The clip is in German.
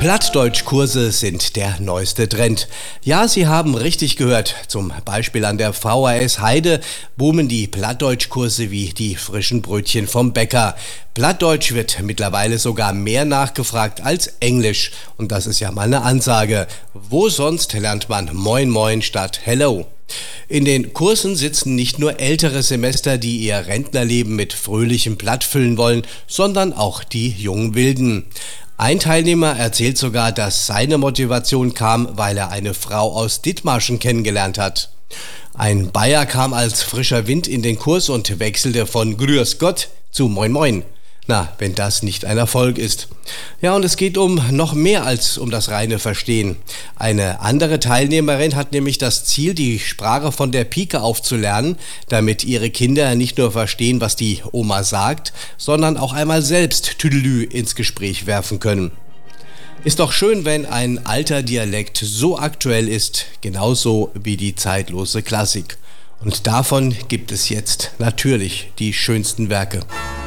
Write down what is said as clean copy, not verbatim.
Plattdeutschkurse sind der neueste Trend. Ja, Sie haben richtig gehört. Zum Beispiel an der VHS Heide boomen die Plattdeutschkurse wie die frischen Brötchen vom Bäcker. Plattdeutsch wird mittlerweile sogar mehr nachgefragt als Englisch. Und das ist ja mal eine Ansage. Wo sonst lernt man Moin Moin statt Hello? In den Kursen sitzen nicht nur ältere Semester, die ihr Rentnerleben mit fröhlichem Platt füllen wollen, sondern auch die jungen Wilden. Ein Teilnehmer erzählt sogar, dass seine Motivation kam, weil er eine Frau aus Dithmarschen kennengelernt hat. Ein Bayer kam als frischer Wind in den Kurs und wechselte von Grüß Gott zu Moin Moin. Na, wenn das nicht ein Erfolg ist. Ja, und es geht um noch mehr als um das reine Verstehen. Eine andere Teilnehmerin hat nämlich das Ziel, die Sprache von der Pike auf zu lernen, damit ihre Kinder nicht nur verstehen, was die Oma sagt, sondern auch einmal selbst Tüdelü ins Gespräch werfen können. Ist doch schön, wenn ein alter Dialekt so aktuell ist, genauso wie die zeitlose Klassik. Und davon gibt es jetzt natürlich die schönsten Werke.